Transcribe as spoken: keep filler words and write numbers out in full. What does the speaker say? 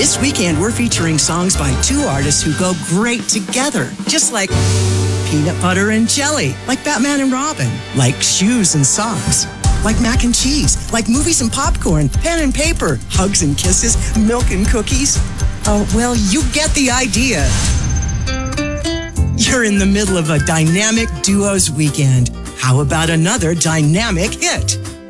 This weekend, we're featuring songs by two artists who go great together, just like peanut butter and jelly, like Batman and Robin, like shoes and socks, like mac and cheese, like movies and popcorn, pen and paper, hugs and kisses, milk and cookies. Oh, well, you get the idea. You're in the middle of a dynamic duos weekend. How about another dynamic hit?